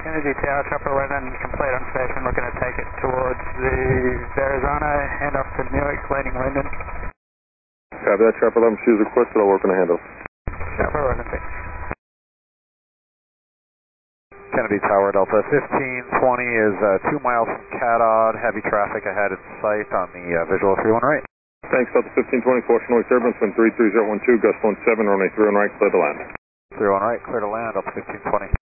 Kennedy Tower, Chopper Lennon, complete on station, looking to take it towards the Verrazano, hand off to Newark, leading Linden. Copy that, Chopper 11, choose requested, I'll work on the handoff. Chopper 11, thanks. Kennedy Tower, Delta 1520 is 2 miles from Cadod, heavy traffic ahead in sight on the visual 31 right. Thanks, Delta 1520, caution noise turbulence, wind 33012, gust 17, runway 3 on right, clear to land. 31 right, clear to land, Delta 1520.